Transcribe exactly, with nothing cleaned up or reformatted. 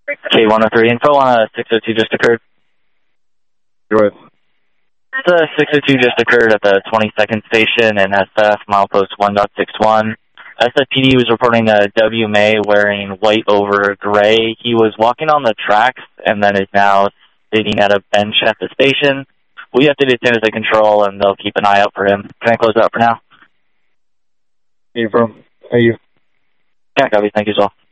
K one oh three, info on a six oh two just occurred. Go ahead. The six oh two just occurred at the twenty-second station in S F, milepost one point six one. S F P D was reporting a W May wearing white over gray. He was walking on the tracks and then is now sitting at a bench at the station. We have to do as soon as they control, and they'll keep an eye out for him. Can I close it out for now? Info. Thank you. Yeah, copy. Thank you as well.